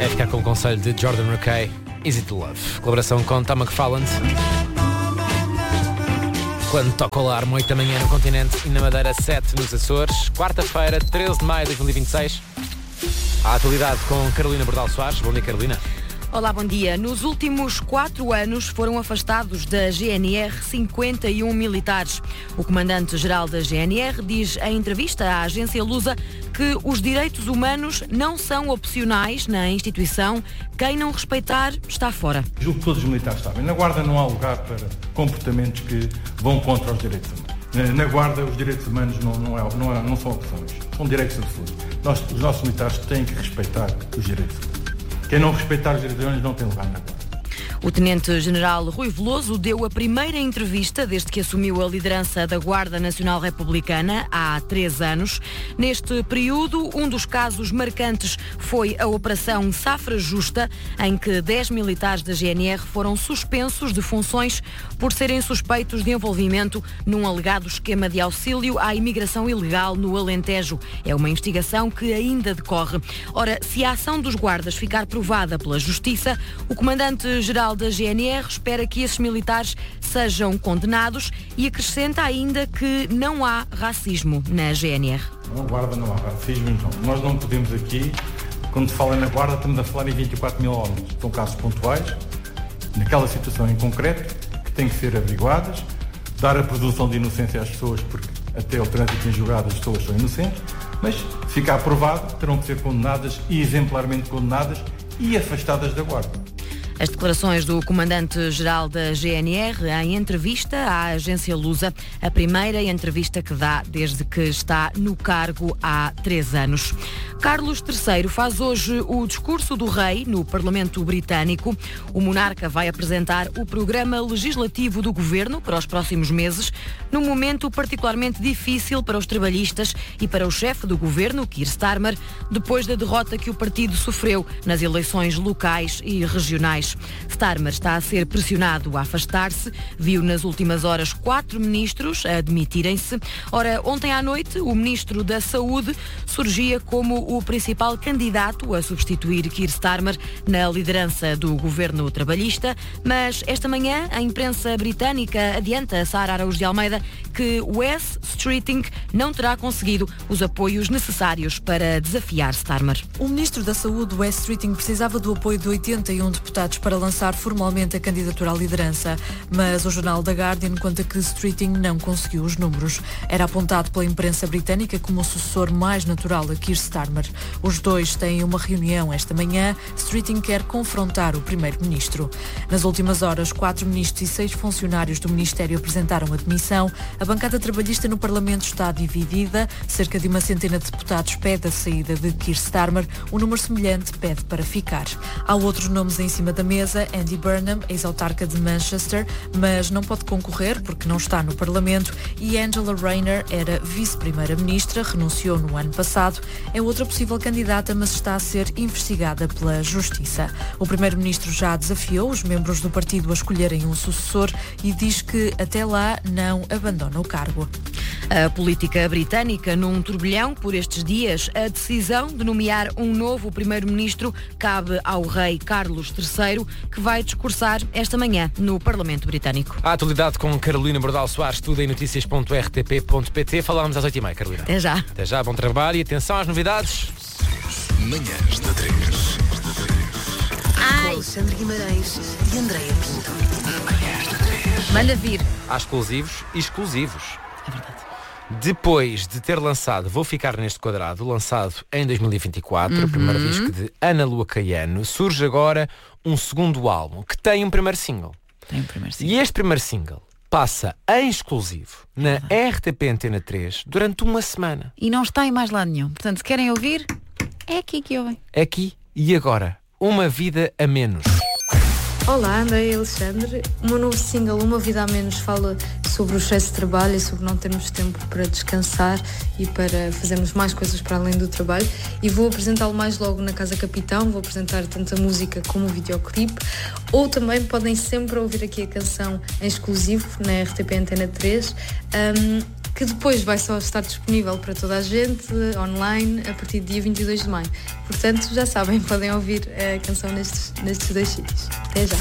É ficar com o conselho de Jordan McKay, Easy to Love. Colaboração com Tom McFarland. Quando toca o alarme, 8 da manhã no continente e na Madeira, 7 nos Açores. Quarta-feira, 13 de maio de 2026. A atualidade com Carolina Bordal Soares. Bom dia, Carolina. Olá, bom dia. Nos últimos 4 anos foram afastados da GNR 51 militares. O comandante-geral da GNR diz em entrevista à agência Lusa que os direitos humanos não são opcionais na instituição. Quem não respeitar está fora. Julgo que todos os militares sabem. Na Guarda não há lugar para comportamentos que vão contra os direitos humanos. Na Guarda os direitos humanos não são opções, são direitos absolutos. Os nossos militares têm que respeitar os direitos humanos. Quem não respeitar os direitos humanos não tem lugar na Guarda. O Tenente-General Rui Veloso deu a primeira entrevista desde que assumiu a liderança da Guarda Nacional Republicana há 3 anos. Neste período, um dos casos marcantes foi a Operação Safra Justa, em que 10 militares da GNR foram suspensos de funções por serem suspeitos de envolvimento num alegado esquema de auxílio à imigração ilegal no Alentejo. É uma investigação que ainda decorre. Ora, se a ação dos guardas ficar provada pela Justiça, o Comandante-Geral da GNR espera que esses militares sejam condenados e acrescenta ainda que não há racismo na GNR. Na Guarda não há racismo, então. Nós não podemos aqui, quando se fala na Guarda, estamos a falar em 24 mil homens. São casos pontuais, naquela situação em concreto, que têm que ser averiguadas, dar a presunção de inocência às pessoas, porque até o trânsito em julgado as pessoas são inocentes, mas se ficar provado, terão que ser condenadas e exemplarmente condenadas e afastadas da Guarda. As declarações do Comandante-Geral da GNR em entrevista à agência Lusa, a primeira entrevista que dá desde que está no cargo há 3 anos. Carlos III faz hoje o discurso do rei no Parlamento Britânico. O monarca vai apresentar o programa legislativo do governo para os próximos meses, num momento particularmente difícil para os trabalhistas e para o chefe do governo, Keir Starmer, depois da derrota que o partido sofreu nas eleições locais e regionais. Starmer está a ser pressionado a afastar-se. Viu nas últimas horas 4 ministros a demitirem-se. Ora, ontem à noite, o ministro da Saúde surgia como o principal candidato a substituir Keir Starmer na liderança do governo trabalhista, mas esta manhã a imprensa britânica adianta, Sara Araújo de Almeida, que Wes Streeting não terá conseguido os apoios necessários para desafiar Starmer. O ministro da Saúde, Wes Streeting, precisava do apoio de 81 deputados para lançar formalmente a candidatura à liderança, mas o jornal The Guardian conta que Streeting não conseguiu os números. Era apontado pela imprensa britânica como o sucessor mais natural a Keir Starmer. Os dois têm uma reunião esta manhã. Streeting quer confrontar o primeiro-ministro. Nas últimas horas, 4 ministros e 6 funcionários do Ministério apresentaram a demissão. A bancada trabalhista no Parlamento está dividida. Cerca de 100 de deputados pede a saída de Keir Starmer. Um número semelhante pede para ficar. Há outros nomes em cima da mesa. Andy Burnham, ex-autarca de Manchester, mas não pode concorrer porque não está no Parlamento. E Angela Rayner era vice-primeira-ministra, renunciou no ano passado. É outra possível candidata, mas está a ser investigada pela Justiça. O primeiro-ministro já desafiou os membros do partido a escolherem um sucessor e diz que até lá não abandona o cargo. A política britânica num turbilhão por estes dias. A decisão de nomear um novo primeiro-ministro cabe ao rei Carlos III, que vai discursar esta manhã no Parlamento Britânico. A atualidade com Carolina Bordal Soares, tudo em notícias.rtp.pt. Falámos às 8h30, Carolina. Até já. Até já, bom trabalho e atenção às novidades. Manhãs da 3. Alexandre Guimarães e Andreia Pinto. Manhãs da 3. Manda vir. Há exclusivos e exclusivos. É verdade. Depois de ter lançado Vou Ficar Neste Quadrado, lançado em 2024, o primeiro disco de Ana Lua Caiano, surge agora um segundo álbum que tem um primeiro single. E este primeiro single passa em exclusivo na RTP Antena 3 durante uma semana. E não está em mais lado nenhum. Portanto, se querem ouvir, é aqui que ouvem. É aqui e agora. Uma Vida a Menos. Olá, André e Alexandre. O meu novo single, Uma Vida a Menos, fala sobre o excesso de trabalho e sobre não termos tempo para descansar e para fazermos mais coisas para além do trabalho. E vou apresentá-lo mais logo na Casa Capitão. Vou apresentar tanto a música como o videoclipe. Ou também podem sempre ouvir aqui a canção em exclusivo na RTP Antena 3. que depois vai só estar disponível para toda a gente, online, a partir do dia 22 de maio. Portanto, já sabem, podem ouvir a canção nestes 2 sítios. Até já!